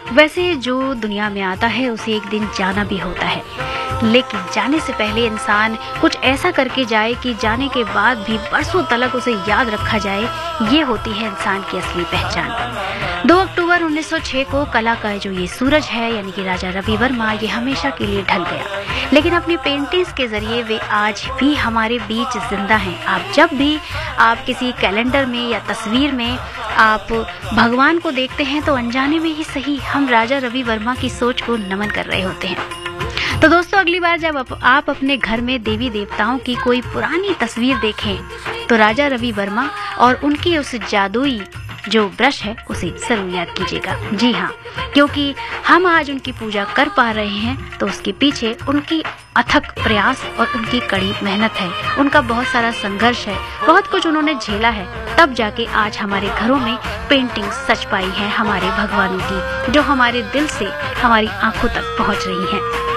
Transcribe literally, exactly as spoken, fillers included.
वैसे जो दुनिया में आता है उसे एक दिन जाना भी होता है, लेकिन जाने से पहले इंसान कुछ ऐसा करके जाए कि जाने के बाद भी बरसों तलक उसे याद रखा जाए। ये होती है इंसान की असली पहचान। दो अक्टूबर उन्नीस सौ छह को कला का जो ये सूरज है यानी कि राजा रवि वर्मा, ये हमेशा के लिए ढल गया, लेकिन अपनी पेंटिंग्स के जरिए वे आज भी हमारे बीच जिंदा हैं। आप जब भी आप किसी कैलेंडर में या तस्वीर में आप भगवान को देखते हैं तो अनजाने में ही सही हम राजा रवि वर्मा की सोच को नमन कर रहे होते हैं। तो दोस्तों, अगली बार जब आप अपने घर में देवी देवताओं की कोई पुरानी तस्वीर देखें तो राजा रवि वर्मा और उनकी उस जादुई जो ब्रश है उसे जरूर याद कीजिएगा। जी हाँ, क्योंकि हम आज उनकी पूजा कर पा रहे हैं तो उसके पीछे उनकी अथक प्रयास और उनकी कड़ी मेहनत है, उनका बहुत सारा संघर्ष है, बहुत कुछ उन्होंने झेला है, तब जाके आज हमारे घरों में पेंटिंग सच पाई है हमारे भगवानों की, जो हमारे दिल से हमारी आंखों तक पहुंच रही हैं।